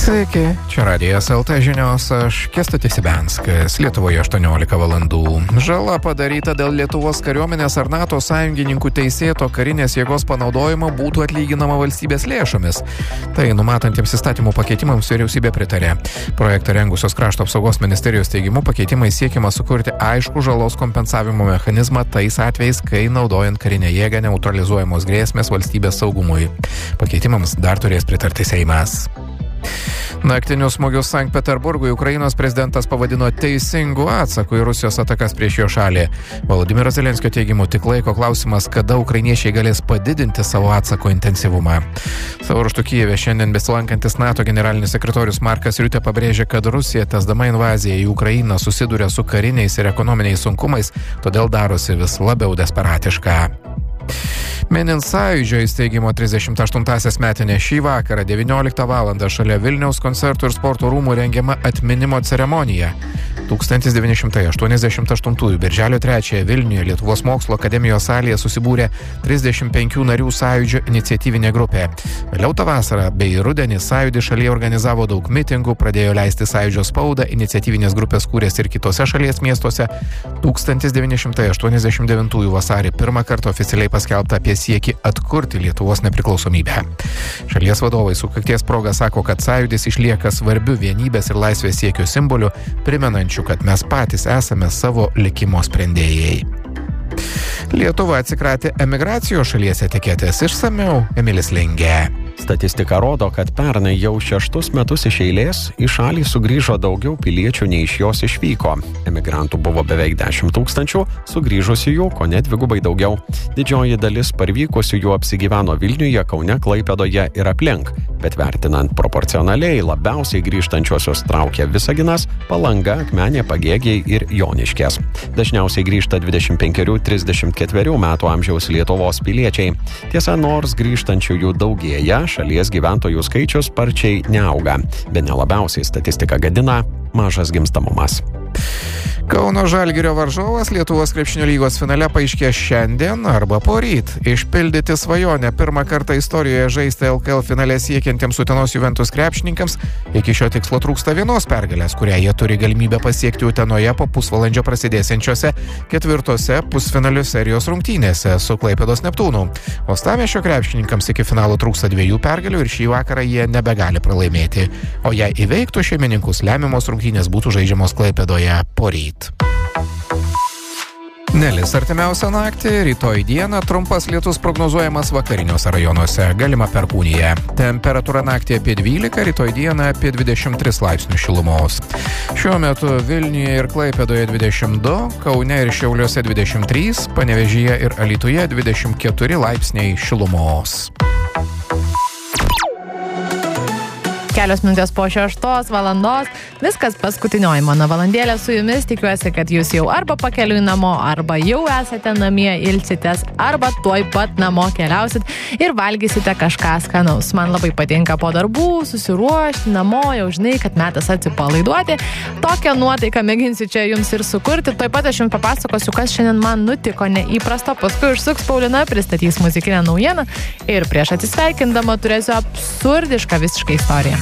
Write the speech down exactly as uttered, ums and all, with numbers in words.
Sveiki, čia Radijas el te žinios, aš Kęstutis Ibenskas, Lietuvoje aštuoniolika valandų. Žala padaryta dėl Lietuvos kariuomenės ar NATO sąjungininkų teisėto karinės jėgos panaudojimo būtų atlyginama valstybės lėšomis. Tai numatantiems įstatymų pakeitimams vyriausybė pritarė. Projektą rengusios Krašto apsaugos ministerijos teigimu pakeitimai siekiama sukurti aišku žalos kompensavimo mechanizmą tais atvejais, kai naudojant karinę jėgą neutralizuojamos grėsmės valstybės saugumui. Pakeitimams dar turės pritarti Seimas. Naktinius smūgius Sankt Peterburgui Ukrainos prezidentas pavadino teisingu atsaku į Rusijos atakas prieš jo šalį. Volodymyro Zelenskio teigimu tik laiko klausimas, kada ukrainiečiai galės padidinti savo atsako intensyvumą. Savo ruožtu Kijeve šiandien besilankantis NATO generalinis sekretorius Markas Riutė pabrėžė, kad Rusija, tęsdama invaziją į Ukrainą, susiduria su kariniais ir ekonominiais sunkumais, todėl darosi vis labiau desperatiška. Minint Sąjūdžio įsteigimo trisdešimt aštuntąsias metinės šį vakarą devynioliktą valandą šalia Vilniaus koncertų ir sporto rūmų rengiama atminimo ceremonija. tūkstantis devyni šimtai aštuoniasdešimt aštuntųjų birželio trečiąją Vilniuje Lietuvos mokslo akademijos salėje susibūrė trisdešimt penkių narių Sąjūdžio iniciatyvinė grupė. Vėliau tą vasarą bei rudenį Sąjūdį šalyje organizavo daug mitingų, pradėjo leisti Sąjūdžio spaudą, iniciatyvinės grupės kūrėsi ir kitose šalies miestuose. tūkstantis devyni šimtai aštuoniasdešimt devintųjų vasarį pirmą kartą oficialiai paskelbta apie siekį atkurti Lietuvos nepriklausomybę. Šalies vadovai sukakties proga sako, kad Sąjūdis išlieka svarbiu vienybės ir laisvės siekio simboliu, primenančiu, kad mes patys esame savo likimo sprendėjai. Lietuva atsikratė emigracijos šalies etiketės. Išsamiau Emilis Lingė. Statistika rodo, kad pernai jau šeštus metus iš eilės į šalį sugrįžo daugiau piliečių nei iš jos išvyko. Emigrantų buvo beveik dešimt tūkstančių, sugrįžusiųjų kone dvigubai daugiau. Didžioji dalis parvykusiųjų apsigyveno Vilniuje, Kaune, Klaipėdoje ir aplink. Bet vertinant proporcionaliai, labiausiai grįžtančiosios traukia Visaginas, Palanga, Akmenė, Pagėgiai ir Joniškės. Dažniausiai grįžta dvidešimt penkerių trisdešimt ketverių metų amžiaus Lietuvos piliečiai. Tiesa, nors grįžtančiųjų daugėja, šalies gyventojų skaičius sparčiai neauga. Bene labiausiai statistika gadina mažas gimstamumas. Kauno Žalgirio varžovas Lietuvos krepšinio lygos finale paaiškės šiandien arba poryt. Išpildyti svajonę pirmą kartą istorijoje žaisti el ka el finale siekiantiems Utenos Juventus krepšininkams iki šio tikslo trūksta vienos pergalės, kurią jie turi galimybę pasiekti Utenoje po pusvalandžio prasidėsiančiose ketvirtose pusfinalio serijos rungtynėse su Klaipėdos Neptūnu. Uostamiesčio krepšininkams iki finalo trūksta dviejų pergalių ir šį vakarą jie nebegali pralaimėti. O jei įveiktų šeimininkus, lemiamos rungtynės būtų žaidžiamos Klaipėdoje poryt. Nelis artimiausią naktį, rytoj dieną trumpas lietus prognozuojamas vakariniuose rajonuose, galima perkūnija. Temperatūra naktį apie dvylika, rytoj dieną apie dvidešimt tris laipsnių šilumos. Šiuo metu Vilniuje ir Klaipėdoje dvidešimt du, Kaune ir Šiauliuose dvidešimt trys, Panevėžyje ir Alytuje dvidešimt keturi laipsniai šilumos. Kelios minutės po šeštos valandos. Viskas paskutinioji mano valandėlė su jumis. Tikiuosi, kad jūs jau arba pakeliui namo, arba jau esate namie, ilsitės, arba tuoj pat namo keliausit ir valgysite kažką skanaus. Man labai patinka po darbų susiruošti namo, jau žinai, kad metas atsipalaiduoti. Tokią nuotaiką mėginsiu čia jums ir sukurti. Tuoj pat aš jums papasakosiu, kas šiandien man nutiko neįprasto. Paskui užsuks Paulina, pristatys muzikinę naujieną ir prieš atsisveikindama turėsiu absurdišką visiškai istoriją.